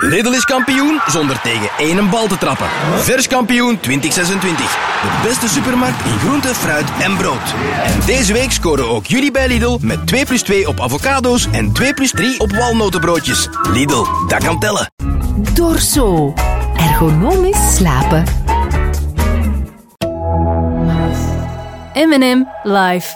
Lidl is kampioen zonder tegen één bal te trappen. Vers kampioen 2026. De beste supermarkt in groente, fruit en brood. En deze week scoren ook jullie bij Lidl met 2+2 op avocado's en 2+3 op walnotenbroodjes. Lidl, dat kan tellen. Dorso. Ergonomisch slapen. M&M live.